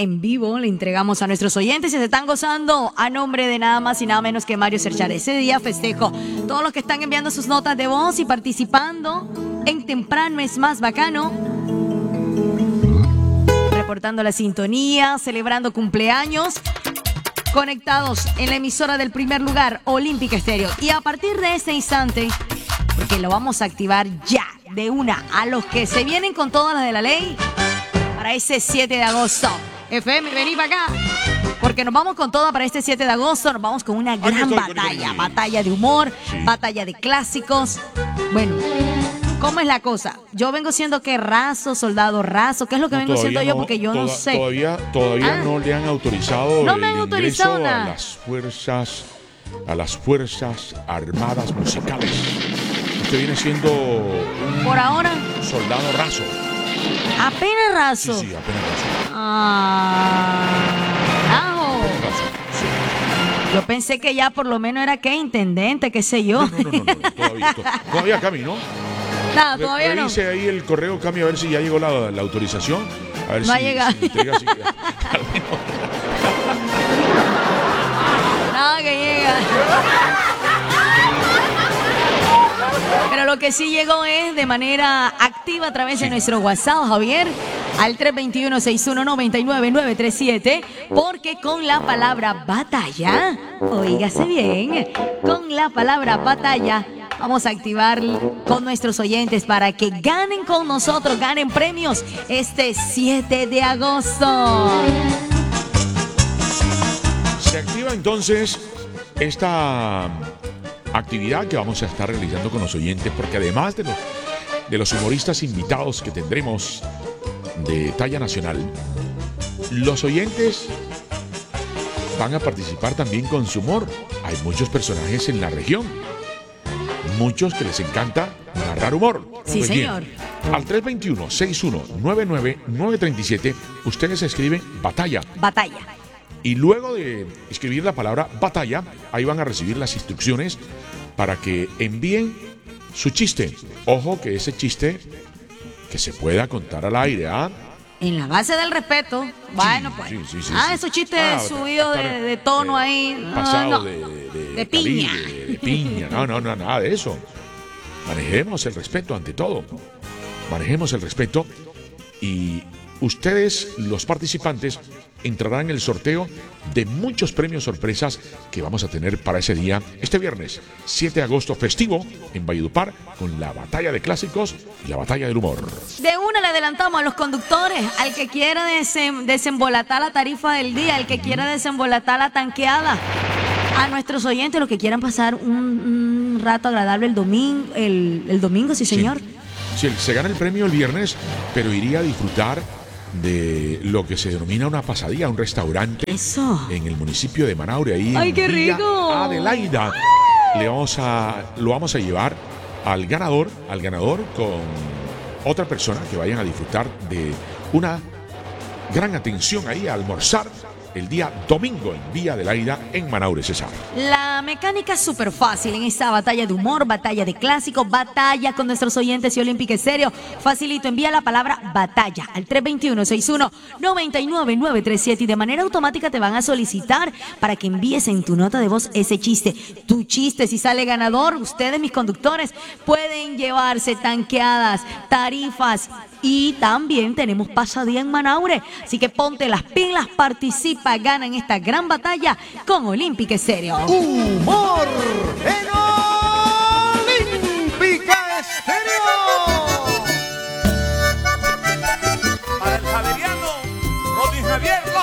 en vivo le entregamos a nuestros oyentes y se están gozando a nombre de nada más y nada menos que Mario Serchar. Ese día festejo todos los que están enviando sus notas de voz y participando en Temprano es Más Bacano, reportando la sintonía, celebrando cumpleaños, conectados en la emisora del primer lugar, Olímpica Estéreo. Y a partir de este instante, porque lo vamos a activar ya de una, a los que se vienen con todas las de la ley para ese 7 de agosto. FM, vení para acá, porque nos vamos con toda para este 7 de agosto. Nos vamos con una gran batalla de humor, batalla de clásicos. Bueno, ¿cómo es la cosa? Yo vengo siendo que raso, soldado raso. ¿Qué es lo que vengo siendo yo? Porque yo no sé. Todavía no le han autorizado no me han autorizado nada. A las fuerzas armadas musicales. Usted viene siendo por ahora soldado raso. Apenas raso. Sí, apenas raso. Yo pensé que ya por lo menos era que intendente, qué sé yo. No. Todavía Cami, ¿no? Nada, todavía no. Dice ahí el correo, Cami, a ver si ya llegó la autorización. A ver no ha llegado. Si entrega, Nada que llega. Pero lo que sí llegó es de manera activa a través de nuestro WhatsApp, Javier, al 321-6199-937, porque con la palabra batalla, oígase bien, con la palabra batalla, vamos a activar con nuestros oyentes para que ganen con nosotros, ganen premios este 7 de agosto. Se activa entonces esta actividad que vamos a estar realizando con los oyentes, porque además de los humoristas invitados que tendremos de talla nacional, los oyentes van a participar también con su humor. Hay muchos personajes en la región, muchos que les encanta narrar humor. Sí, pues señor. Bien, al 321-6199-937 ustedes escriben batalla. Y luego de escribir la palabra batalla, ahí van a recibir las instrucciones para que envíen su chiste. Ojo que ese chiste que se pueda contar al aire, ¿ah? En la base del respeto. Bueno, pues. Sí. Esos chistes subidos de tono ahí. Pasado no. de piña. De piña. No, nada de eso. Manejemos el respeto ante todo. Manejemos el respeto y ustedes, los participantes, entrarán en el sorteo de muchos premios sorpresas que vamos a tener para ese día, este viernes 7 de agosto, festivo en Valledupar, con la batalla de clásicos y la batalla del humor. De una le adelantamos a los conductores, al que quiera desembolatar la tarifa del día, al que quiera desembolatar la tanqueada, a nuestros oyentes, los que quieran pasar un rato agradable el domingo, sí señor. Sí, se gana el premio el viernes, pero iría a disfrutar de lo que se denomina una pasadía, un restaurante. Eso. En el municipio de Manaure, ahí. ¡Ay, qué rico! Adelaida. Lo vamos a llevar al ganador con otra persona que vayan a disfrutar de una gran atención ahí a almorzar el día domingo en Vía Adelaida en Manaure, César. La mecánica es súper fácil en esta batalla de humor, batalla de clásicos, batalla con nuestros oyentes y Olímpica Estéreo. Facilito, envía la palabra batalla al 321-61-99937 y de manera automática te van a solicitar para que envíes en tu nota de voz ese chiste. Tu chiste, si sale ganador, ustedes, mis conductores, pueden llevarse tanqueadas, tarifas y también tenemos pasadía en Manaure. Así que ponte las pilas, participa, gana en esta gran batalla con Olímpica Estéreo. Humor